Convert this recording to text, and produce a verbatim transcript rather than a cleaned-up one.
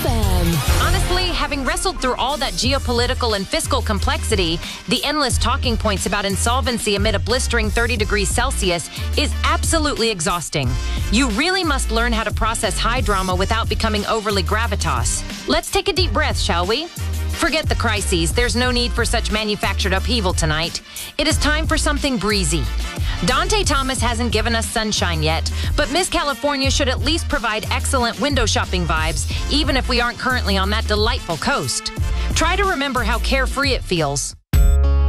M. Honestly, having wrestled through all that geopolitical and fiscal complexity, the endless talking points about insolvency amid a blistering thirty degrees Celsius is absolutely exhausting. You really must learn how to process high drama without becoming overly gravitas. Let's take a deep breath, shall we? Forget the crises. There's no need for such manufactured upheaval tonight. It is time for something breezy. Dante Thomas hasn't given us sunshine yet, but Miss California should at least provide excellent window shopping vibes, even if we aren't currently on that delightful coast. Try to remember how carefree it feels.